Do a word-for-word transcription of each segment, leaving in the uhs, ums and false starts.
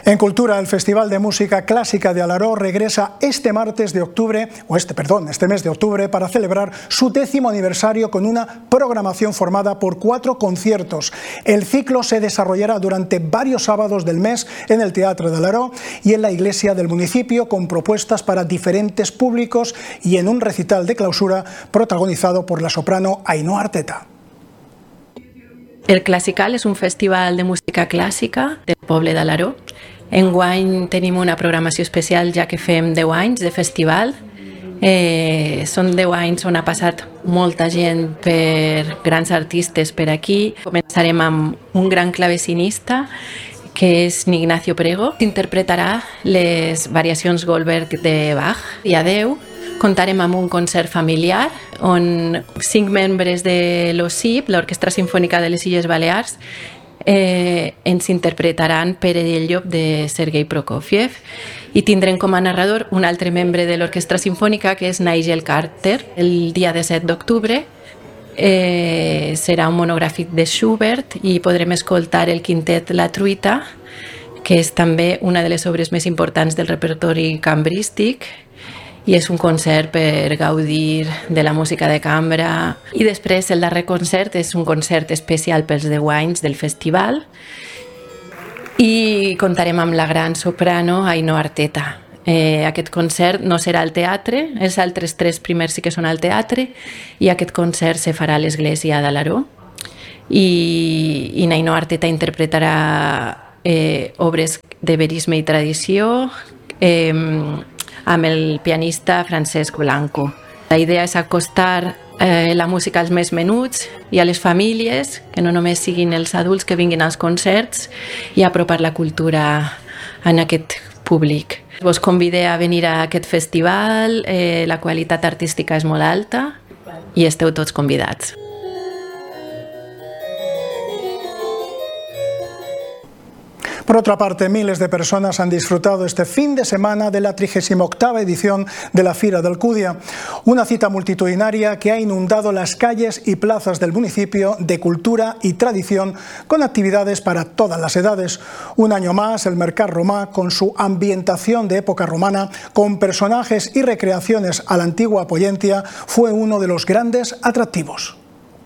En Cultura, el Festival de Música Clásica de Alaró regresa este martes de octubre, o este, perdón, este mes de octubre, para celebrar su décimo aniversario con una programación formada por cuatro conciertos. El ciclo se desarrollará durante varios sábados del mes en el Teatro de Alaró y en la iglesia del municipio, con propuestas para diferentes públicos y en un recital de clausura protagonizado por la soprano Ainhoa Arteta. El Classical és un festival de música clàssica del poble d'Alaró. Enguany tenim una programació especial, ja que fem deu anys de festival. Eh, són deu anys on ha passat molta gent per grans artistes per aquí. Començarem amb un gran clavecinista, que és Ignacio Prego. Interpretarà les variacions Goldberg de Bach i Adeu. Contarem amb un concert familiar on cinc membres de l'O S I B, l'Orquestra Simfònica de les Illes Balears, eh, ens interpretaran Pere i el llop de Sergei Prokofiev, i tindrem com a narrador un altre membre de l'Orquestra Simfònica, que és Nigel Carter. El dia disset d'octubre eh, serà un monogràfic de Schubert i podrem escoltar el quintet La Truita, que és també una de les obres més importants del repertori cambrístic, i és un concert per gaudir de la música de cambra. I després el darrer concert és un concert especial pels deu anys del festival i contarem amb la gran soprano Ainhoa Arteta. Eh, aquest concert no serà al teatre, els altres tres primers sí que són al teatre, i aquest concert se farà a l'església d'Alaró i, i Ainhoa Arteta interpretarà eh, obres de verisme i tradició, eh, amb el pianista Francesc Blanco. La idea és acostar eh, la música als més menuts i a les famílies, que no només siguin els adults que vinguin als concerts, i apropar la cultura en aquest públic. Vos convide a venir a aquest festival, eh, la qualitat artística és molt alta i esteu tots convidats. Por otra parte, miles de personas han disfrutado este fin de semana de la trigésima octava edición de la Fira d'Alcúdia, una cita multitudinaria que ha inundado las calles y plazas del municipio de cultura y tradición, con actividades para todas las edades. Un año más, el Mercat Romà, con su ambientación de época romana, con personajes y recreaciones a la antigua Pollentia, fue uno de los grandes atractivos.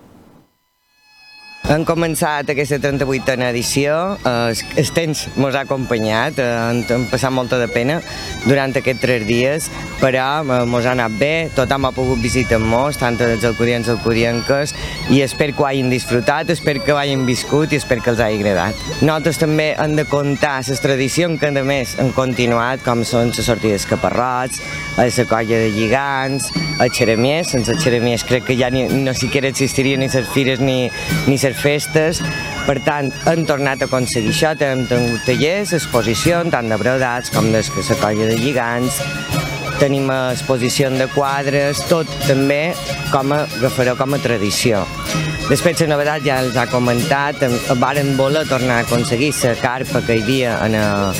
Hem començat aquesta trenta-vuitena edició, el temps ens ha acompanyat, hem passat molta de pena durant aquests tres dies, però ens ha anat bé, tothom ha pogut visitar-nos, tant els alcudians i alcudianques, i espero que ho hagin disfrutat, espero que ho hagin viscut i espero que els hagi agradat. Nosaltres també hem de contar les tradicions que a més han continuat, com són les sortides caparrots, la colla de lligants, els xeremiers. Sense els xeremiers crec que ja ni, no siquiera existirien ni les fires ni, ni les festes. Per tant, hem tornat a aconseguir això, hem tingut tallers, exposicions, tant de brodats com de la colla de lligants, tenim exposició de quadres, tot també com a, agafarà com a tradició. Després la novetat ja els ha comentat, varen voler tornar a aconseguir la carpa que hi havia a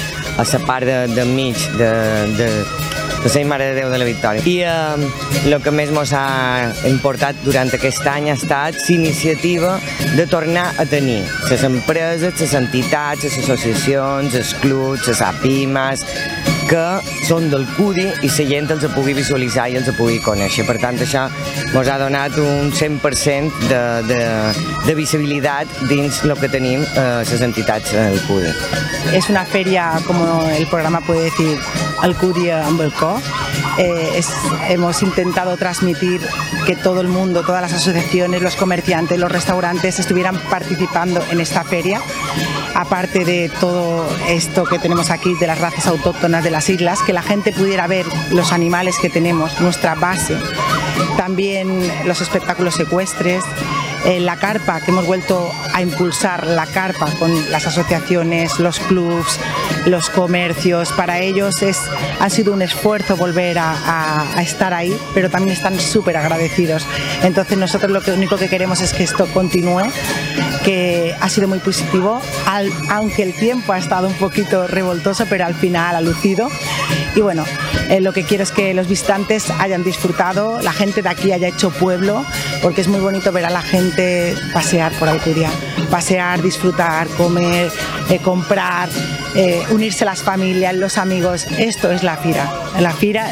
la part de, de mig de, de, de la Mare de Déu de la Victòria. I eh, el que més ens ha importat durant aquest any ha estat l'iniciativa de tornar a tenir les empreses, les entitats, les associacions, els clubs, les apimes, que són del Cudi i la gent els pugui visualitzar i els pugui conèixer. Per tant, això ens ha donat un cent per cent de, de, de visibilitat dins el que tenim a les entitats del Cudi. Es una feria, como el programa puede decir, Alcúdia amb el cor. Eh, es, hemos intentado transmitir que todo el mundo, todas las asociaciones, los comerciantes, los restaurantes estuvieran participando en esta feria. Aparte de todo esto que tenemos aquí, de las razas autóctonas de las islas, que la gente pudiera ver los animales que tenemos, nuestra base, también los espectáculos ecuestres, eh, la carpa, que hemos vuelto a impulsar la carpa con las asociaciones, los clubs, los comercios. Para ellos es, ha sido un esfuerzo volver a, a, a estar ahí, pero también están súper agradecidos. Entonces nosotros lo que, único que queremos es que esto continúe, que ha sido muy positivo, al, aunque el tiempo ha estado un poquito revoltoso, pero al final ha lucido. y bueno, eh, lo que quiero es que los visitantes hayan disfrutado, la gente de aquí haya hecho pueblo, porque es muy bonito ver a la gente pasear por Alcudia, pasear, disfrutar, comer, eh, comprar, eh, unirse las familias, los amigos. Esto es la Fira. La Fira